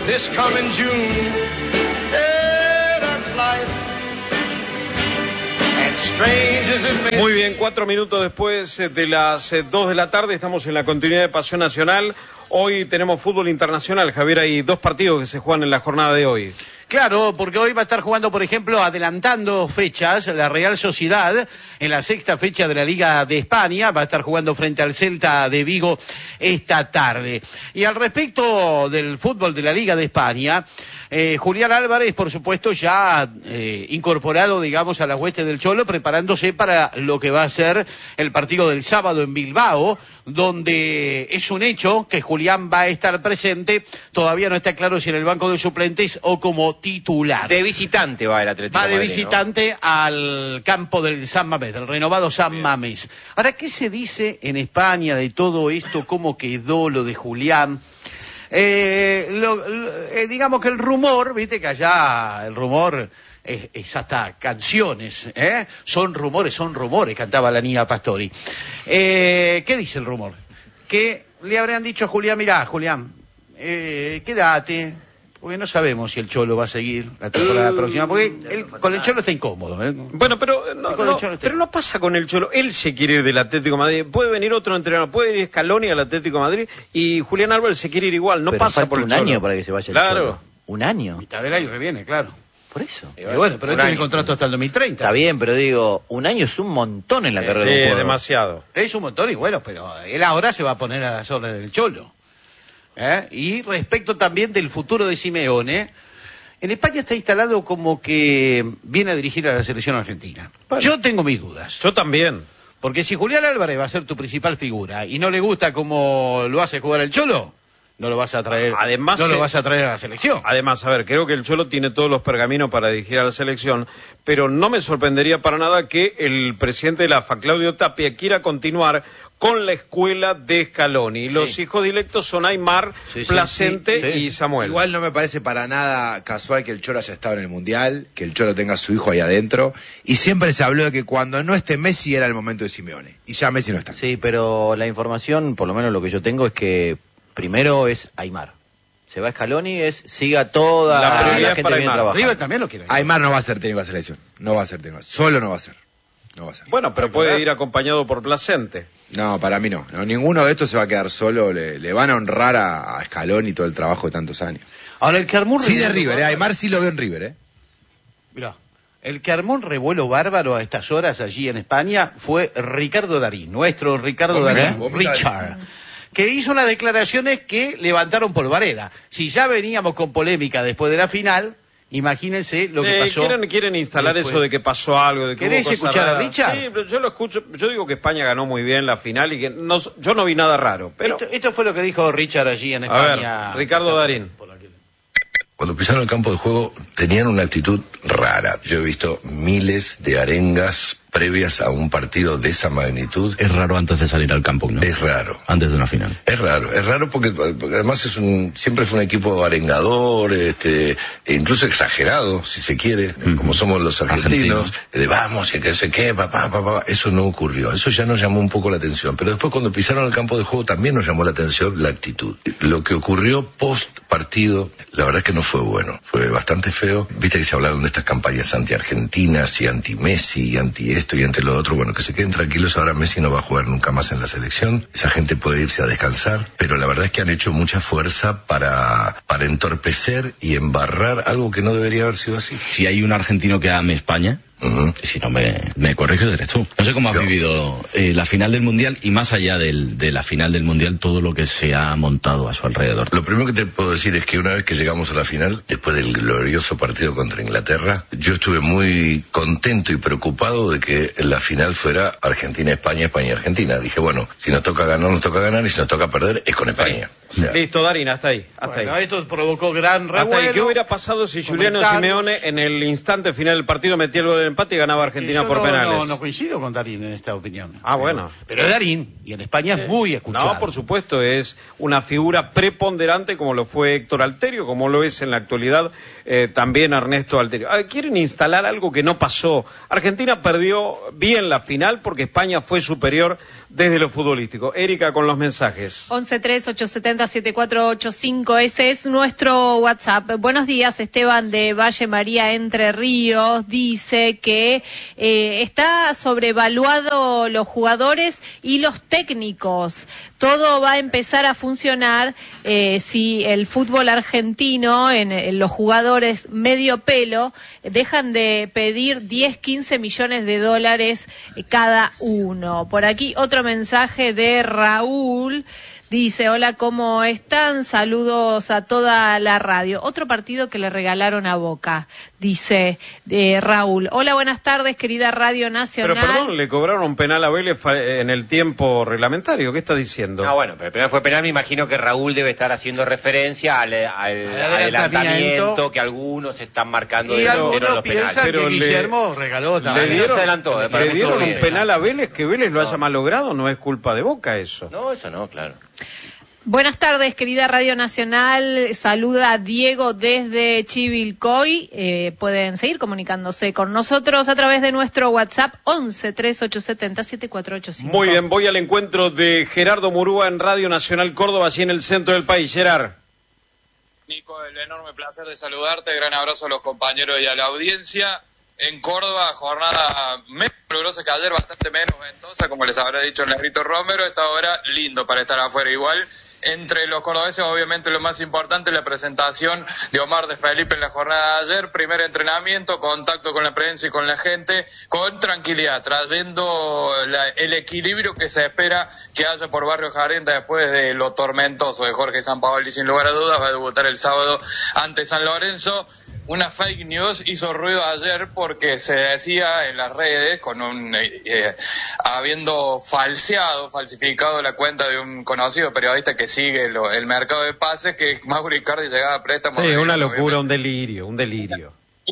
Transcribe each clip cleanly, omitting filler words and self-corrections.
this coming June. Yeah, that's life. And strange as it may. Muy bien, 4 minutos después de las 2 de la tarde, estamos en la continuidad de Pasión Nacional. Hoy tenemos fútbol internacional, Javier, hay 2 partidos que se juegan en la jornada de hoy. Claro, porque hoy va a estar jugando, por ejemplo, adelantando fechas, la Real Sociedad, en la 6ª fecha de la Liga de España, va a estar jugando frente al Celta de Vigo esta tarde. Y al respecto del fútbol de la Liga de España, Julián Álvarez, por supuesto, ya incorporado, digamos, a la hueste del Cholo, preparándose para lo que va a ser el partido del sábado en Bilbao, donde es un hecho que Julián va a estar presente. Todavía no está claro si en el banco de suplentes o como titular. De visitante va el Atlético Va de Madrid, visitante, ¿no?, al campo del San Mamés, del renovado San Bien. Mamés. Ahora, ¿qué se dice en España de todo esto? ¿Cómo quedó lo de Julián? Digamos que el rumor, viste que allá el rumor es hasta canciones, son rumores, cantaba la niña Pastori. ¿Qué dice el rumor? Que le habrían dicho a Julián, mirá, Julián, quédate, porque no sabemos si el Cholo va a seguir la temporada próxima, porque con el Cholo está incómodo. Bueno, pero no pasa con el Cholo. Él se quiere ir del Atlético de Madrid. Puede venir otro entrenador, puede ir Scaloni al Atlético de Madrid y Julián Álvarez se quiere ir igual. No pero pasa por el Cholo. Un año para que se vaya el Cholo. Un año. Mitad del año que viene, claro. Por eso. Bueno, pero él tiene contrato hasta el 2030. Está bien, pero digo, un año es un montón en la carrera de un jugador. Demasiado. Es un montón y bueno, pero él ahora se va a poner a las órdenes del Cholo. Y respecto también del futuro de Simeone, en España está instalado como que viene a dirigir a la selección argentina. Bueno, yo tengo mis dudas. Yo también. Porque si Julián Álvarez va a ser tu principal figura y no le gusta cómo lo hace jugar el Cholo, no lo vas a traer. Además, no lo vas a traer a la selección. Además, a ver, creo que el Cholo tiene todos los pergaminos para dirigir a la selección, pero no me sorprendería para nada que el presidente de la AFA, Claudio Tapia, quiera continuar con la escuela de Scaloni. Los hijos directos son Aimar, Placente y Samuel. Igual no me parece para nada casual que el Cholo haya estado en el Mundial, que el Cholo tenga a su hijo ahí adentro, y siempre se habló de que cuando no esté Messi era el momento de Simeone, y ya Messi no está. Sí, pero la información, por lo menos lo que yo tengo, es que primero es Aimar. Se va Scaloni, siga toda la gente bien trabajando. River también lo quiere. Aimar no va a ser técnico de la selección, no va a ser técnico, solo no va a ser. Bueno, pero puede ir acompañado por Placente. No, para mí no. Ninguno de estos se va a quedar solo. Le van a honrar a Scaloni todo el trabajo de tantos años. Ahora, el que armó un sí de River, Aimar sí lo veo en River, Mirá, el que armó un revuelo bárbaro a estas horas allí en España fue Ricardo Darín, nuestro Ricardo Darín, Richard, que hizo unas declaraciones que levantaron polvareda. Si ya veníamos con polémica después de la final, imagínense lo que pasó. Quieren instalar después. Eso de que pasó algo, de que ¿Querés escuchar a Richard? Sí, pero yo lo escucho. Yo digo que España ganó muy bien la final y que yo no vi nada raro. Pero esto fue lo que dijo Richard allí en España. A ver, Ricardo Darín. Cuando pisaron el campo de juego tenían una actitud rara. Yo he visto miles de arengas previas a un partido de esa magnitud. Es raro antes de salir al campo, ¿no? Es raro. Antes de una final. Es raro porque además siempre fue un equipo arengador, e incluso exagerado, si se quiere, como somos los argentinos, de vamos, y que sé qué, papá. Eso no ocurrió. Eso ya nos llamó un poco la atención. Pero después cuando pisaron el campo de juego también nos llamó la atención la actitud. Lo que ocurrió post partido, la verdad es que no fue bueno. Fue bastante feo. Viste que se hablaron de estas campañas anti-argentinas y anti-Messi y anti-esto y entre lo otro. Bueno, que se queden tranquilos, ahora Messi no va a jugar nunca más en la selección, esa gente puede irse a descansar, pero la verdad es que han hecho mucha fuerza para entorpecer y embarrar algo que no debería haber sido así. Si hay un argentino que ame España, si no me corriges, eres tú. No sé cómo has vivido la final del Mundial y más allá de la final del Mundial, todo lo que se ha montado a su alrededor. Lo primero que te puedo decir es que una vez que llegamos a la final, después del glorioso partido contra Inglaterra, yo estuve muy contento y preocupado de que la final fuera Argentina-España, España-Argentina. Dije, bueno, si nos toca ganar, nos toca ganar, y si nos toca perder, es con España. O sea, listo, Darín, hasta ahí. Esto provocó gran revuelo. ¿Qué hubiera pasado si Juliano Simeone en el instante final del partido metía el gol del empate y ganaba Argentina por penales? No coincido con Darín en esta opinión. Bueno. Pero es Darín, y en España es muy escuchado. No, por supuesto, es una figura preponderante como lo fue Héctor Alterio, como lo es en la actualidad también Ernesto Alterio. Quieren instalar algo que no pasó. Argentina perdió bien la final porque España fue superior desde lo futbolístico. Erika, con los mensajes. 11-3-870 7485, ese es nuestro WhatsApp. Buenos días, Esteban de Valle María, Entre Ríos, dice que está sobrevaluado los jugadores y los técnicos. Todo va a empezar a funcionar si el fútbol argentino, en los jugadores medio pelo, dejan de pedir 10, 15 millones de dólares cada uno. Por aquí otro mensaje de Raúl. Dice, hola, ¿cómo están? Saludos a toda la radio. Otro partido que le regalaron a Boca, dice Raúl. Hola, buenas tardes, querida Radio Nacional. Pero perdón, le cobraron penal a Vélez en el tiempo reglamentario. ¿Qué está diciendo? No, bueno, pero el penal fue penal. Me imagino que Raúl debe estar haciendo referencia al adelantamiento que algunos están marcando. Y algunos los piensan penales. que Guillermo regaló también. Le dieron un penal a Vélez, que Vélez lo haya malogrado, no es culpa de Boca eso. No, eso no, claro. Buenas tardes, querida Radio Nacional. Saluda a Diego desde Chivilcoy. Pueden seguir comunicándose con nosotros a través de nuestro WhatsApp 11-3870-7485. Muy bien, voy al encuentro de Gerardo Murúa en Radio Nacional Córdoba, allí en el centro del país. Gerard. Nico, el enorme placer de saludarte. Gran abrazo a los compañeros y a la audiencia. En Córdoba, jornada menos calurosa que ayer, bastante menos ventosa, como les habrá dicho el Negrito Romero. Esta hora lindo para estar afuera igual. Entre los cordobeses, obviamente, lo más importante, la presentación de Omar de Felipe en la jornada de ayer. Primer entrenamiento, contacto con la prensa y con la gente, con tranquilidad, trayendo el equilibrio que se espera que haya por Barrio Jardín después de lo tormentoso de Jorge Sampaoli, sin lugar a dudas. Va a debutar el sábado ante San Lorenzo. Una fake news hizo ruido ayer porque se decía en las redes, habiendo falsificado la cuenta de un conocido periodista que sigue el mercado de pases, que Mauro Icardi llegaba a préstamo. Sí, una locura, un delirio. Un delirio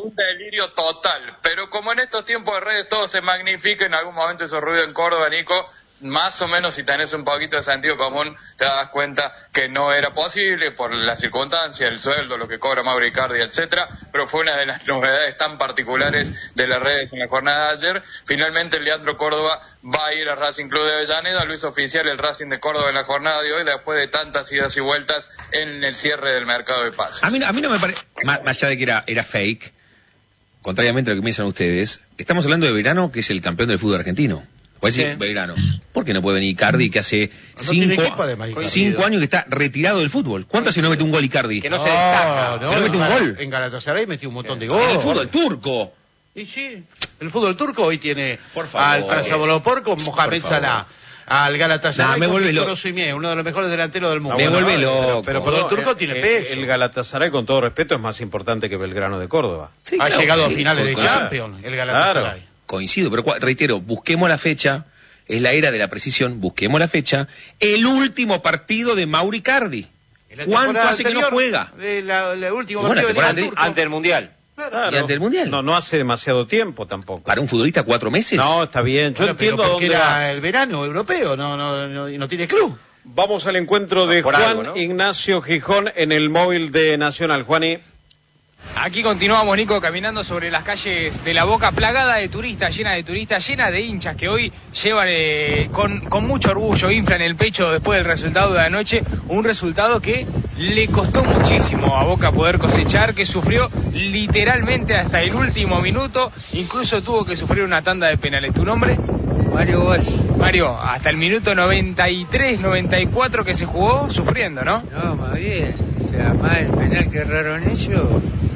total. Pero como en estos tiempos de redes todo se magnifica, en algún momento hizo ruido en Córdoba, Nico. Más o menos, si tenés un poquito de sentido común, te das cuenta que no era posible por la circunstancia, el sueldo, lo que cobra Mauro Icardi, etcétera, pero fue una de las novedades tan particulares de las redes en la jornada de ayer. Finalmente, Leandro Córdoba va a ir a Racing Club de Avellaneda, lo hizo oficial el Racing de Córdoba en la jornada de hoy, después de tantas idas y vueltas en el cierre del mercado de pases. A mí no me parece, más allá de que era fake, contrariamente a lo que piensan ustedes, estamos hablando de Verano, que es el campeón del fútbol argentino. Puede decir, Belgrano, ¿por qué no puede venir Icardi, que hace 5 años que está retirado del fútbol? ¿Cuánto hace no mete un gol Icardi? Que no se destaca. ¿Que no mete un gol? En Galatasaray metió un montón de goles. En el fútbol turco. Y sí, el fútbol turco hoy tiene al Trabzonspor con Mohamed Salah. Al Galatasaray me vuelve loco. Uno de los mejores delanteros del mundo. Me vuelve loco. Pero el turco tiene peso. El Galatasaray, con todo respeto, es más importante que Belgrano de Córdoba. Sí, ha llegado a finales de Champions, el Galatasaray. Claro. Coincido, pero reitero, busquemos la fecha. Es la era de la precisión, busquemos la fecha. El último partido de Mauro Icardi. ¿Cuánto hace que no juega? El último partido ante el Mundial. Claro. ¿Y ante el Mundial? No hace demasiado tiempo tampoco. ¿Para un futbolista 4 meses? No, está bien. Yo entiendo pero dónde era vas. el verano europeo, no tiene club. Vamos al encuentro de Juan Ignacio Gijón en el móvil de Nacional. Juani. Aquí continuamos, Nico, caminando sobre las calles de La Boca, plagada de turistas, llena de hinchas que hoy llevan con mucho orgullo, inflan el pecho después del resultado de anoche, un resultado que le costó muchísimo a Boca poder cosechar, que sufrió literalmente hasta el último minuto, incluso tuvo que sufrir una tanda de penales. ¿Tu nombre? Mario Walsh. Mario, hasta el minuto 93, 94 que se jugó, sufriendo, ¿no? No, más bien, o sea, más el penal que erraron ellos.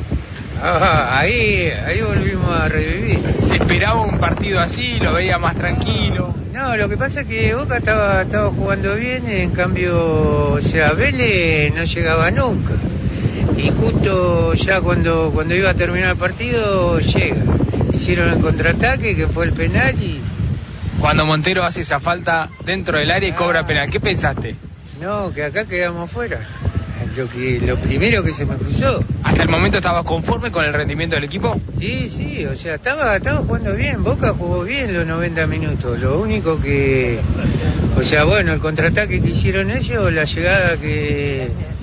Ahí volvimos a revivir. ¿Se esperaba un partido así? ¿Lo veía más tranquilo? No, lo que pasa es que Boca estaba jugando bien, en cambio, o sea, Vélez no llegaba nunca. Y justo ya cuando iba a terminar el partido, llega. Hicieron el contraataque, que fue el penal y... Cuando Montero hace esa falta dentro del área y cobra penal, ¿qué pensaste? No, que acá quedamos fuera. Lo primero que se me cruzó. ¿Hasta el momento estabas conforme con el rendimiento del equipo? Sí, o sea, estaba jugando bien. Boca jugó bien los 90 minutos. Lo único que... O sea, bueno, el contraataque que hicieron ellos, la llegada que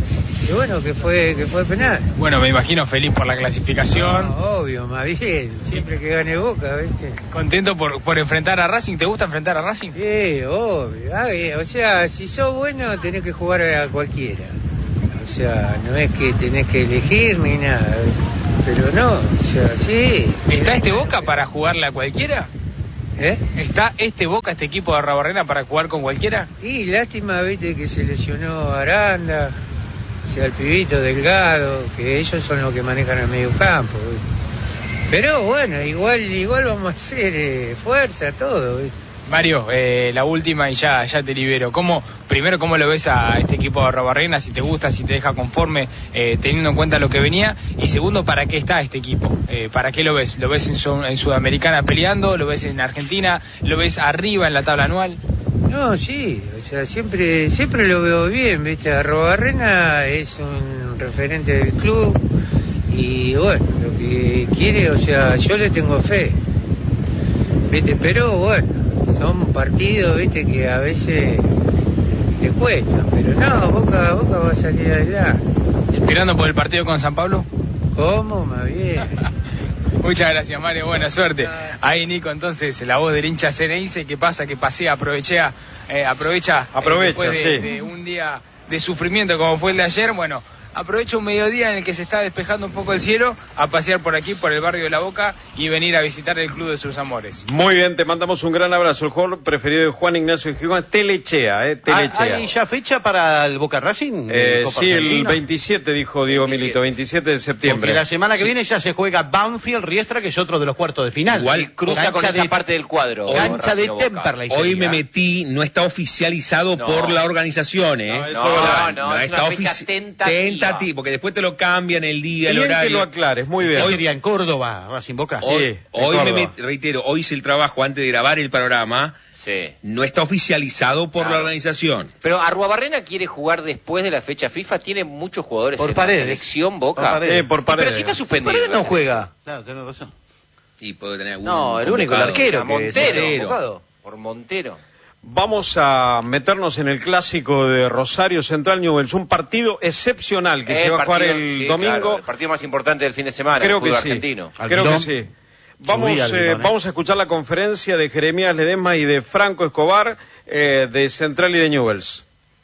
Y bueno, que fue penal. Bueno, me imagino feliz por la clasificación. No, obvio, más bien, siempre que gane Boca, ¿viste? ¿Contento por enfrentar a Racing? ¿Te gusta enfrentar a Racing? Sí, obvio. O sea, si sos bueno, tenés que jugar a cualquiera. O sea, no es que tenés que elegir ni nada. Pero no, o sea, sí. ¿Está este Boca para jugarle a cualquiera? ¿Está este Boca, este equipo de Arruabarrena para jugar con cualquiera? Sí, lástima, viste, que se lesionó Aranda, o sea, el pibito Delgado, que ellos son los que manejan el medio campo, ¿viste? Pero bueno, igual vamos a hacer fuerza, todo, ¿viste? Mario, la última y ya te libero. Primero, ¿cómo lo ves a este equipo de Arruabarrena? Si te gusta, si te deja conforme, teniendo en cuenta lo que venía. Y segundo, ¿para qué está este equipo? ¿Para qué lo ves? ¿Lo ves en Sudamericana peleando? ¿Lo ves en Argentina? ¿Lo ves arriba en la tabla anual? No, sí, o sea, siempre lo veo bien, ¿viste? Arruabarrena es un referente del club y bueno, lo que quiere, o sea, yo le tengo fe, ¿viste? Pero bueno, son partidos, viste, que a veces te cuestan, pero no, Boca va a salir adelante. ¿Esperando por el partido con San Pablo? ¿Cómo? Más bien. Muchas gracias, Mario, buena suerte. Ahí, Nico, entonces, la voz del hincha Ceneice, ¿qué pasa? Que pasea, aprovecha después de un día de sufrimiento como fue el de ayer, bueno, aprovecha un mediodía en el que se está despejando un poco el cielo a pasear por aquí, por el barrio de La Boca y venir a visitar el club de sus amores. Muy bien, te mandamos un gran abrazo. El jugador preferido de Juan Ignacio Gijón, Telechea. ¿Hay ya fecha para el Boca Racing? Sí, el 27, dijo Diego Milito, 27 de septiembre. Porque la semana que viene ya se juega Banfield Riestra, que es otro de los cuartos de final. Igual cruza con esa parte del cuadro. Cancha de Temperley. Hoy me metí, no está oficializado por la organización, No, está tentativa, porque después te lo cambian el día, el horario. Que lo aclares, muy bien. Hoy sería en Córdoba, Racing Boca. Reitero, hoy hice el trabajo antes de grabar el panorama. Sí. No está oficializado por la organización. Pero Arruabarrena quiere jugar después de la fecha FIFA. Tiene muchos jugadores por en Paredes. La selección Boca. Por Paredes. Pero si está suspendido. Paredes no juega. Claro, tenés razón. Y puede tener algún No, el único, el arquero. Montero. Por Montero. Vamos a meternos en el clásico de Rosario Central Newell's, un partido excepcional que se va a jugar el domingo. Claro, el partido más importante del fin de semana. Creo el fútbol que sí. Argentino. Creo que sí. Vamos a escuchar la conferencia de Jeremías Ledesma y de Franco Escobar de Central y de Newell's.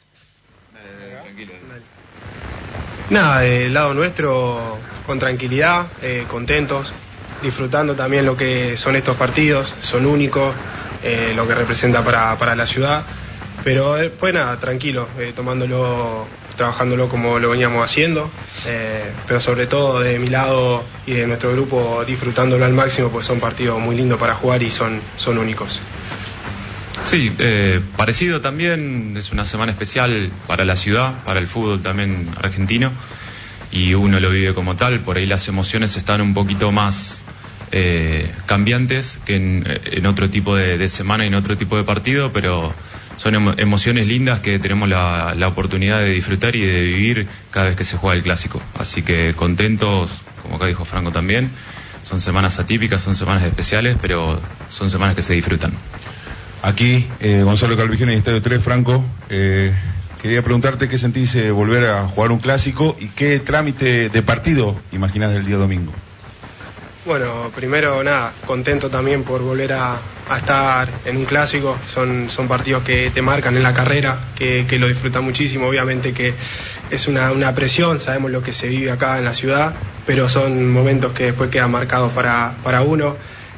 Nada, del lado nuestro, con tranquilidad, contentos, disfrutando también lo que son estos partidos, son únicos, lo que representa para la ciudad, pero pues nada, tranquilo, tomándolo, trabajándolo como lo veníamos haciendo, pero sobre todo de mi lado y de nuestro grupo disfrutándolo al máximo, pues son partidos muy lindos para jugar y son únicos. Sí, parecido también, es una semana especial para la ciudad, para el fútbol también argentino, y uno lo vive como tal. Por ahí las emociones están un poquito más cambiantes que en otro tipo de semana y en otro tipo de partido, pero son emociones lindas que tenemos la oportunidad de disfrutar y de vivir cada vez que se juega el clásico. Así que contentos, como acá dijo Franco también, son semanas atípicas, son semanas especiales, pero son semanas que se disfrutan. Aquí, Gonzalo Calvijena y Estadio 3, Franco, quería preguntarte qué sentís volver a jugar un clásico y qué trámite de partido imaginás del día domingo. Bueno, primero nada, contento también por volver a estar en un clásico, son partidos que te marcan en la carrera, que lo disfrutan muchísimo, obviamente que es una presión, sabemos lo que se vive acá en la ciudad, pero son momentos que después quedan marcados para uno.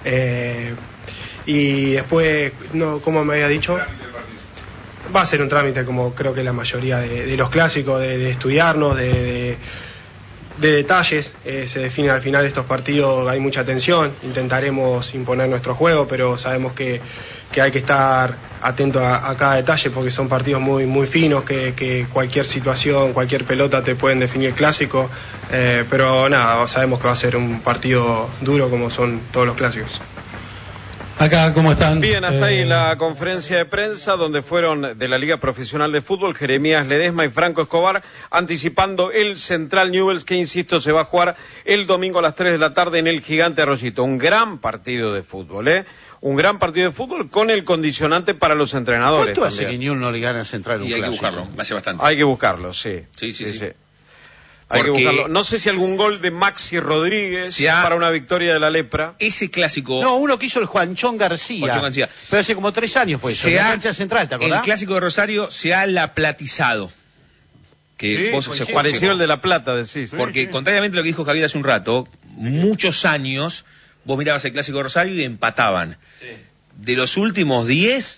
Y después, no, como me había dicho, va a ser un trámite como creo que la mayoría de los clásicos, de estudiarnos, de detalles. Se define al final estos partidos, hay mucha tensión, intentaremos imponer nuestro juego, pero sabemos que hay que estar atento a cada detalle porque son partidos muy, muy finos, que cualquier situación, cualquier pelota te pueden definir el clásico, pero nada, sabemos que va a ser un partido duro como son todos los clásicos. Acá, ¿cómo están? Bien, hasta ahí la conferencia de prensa donde fueron de la Liga Profesional de Fútbol Jeremías Ledesma y Franco Escobar anticipando el Central Newell's que, insisto, se va a jugar el domingo a las 3 de la tarde en el Gigante Arroyito. Un gran partido de fútbol, un gran partido de fútbol con el condicionante para los entrenadores. ¿Cuánto hace que Newell's no le gana a Central un clásico? Hay que buscarlo, hace bastante. Hay que buscarlo, sí. Sí. Hay que buscarlo. No sé si algún gol de Maxi Rodríguez para una victoria de la Lepra. Ese clásico... No, uno que hizo el Juanchón García. Pero hace como 3 años fue eso, en la cancha central, ¿te acordás? El clásico de Rosario se ha laplatizado. Que vos se pareció el de La Plata, decís. Porque contrariamente a lo que dijo Javier hace un rato, muchos años vos mirabas el clásico de Rosario y empataban. De los últimos 10,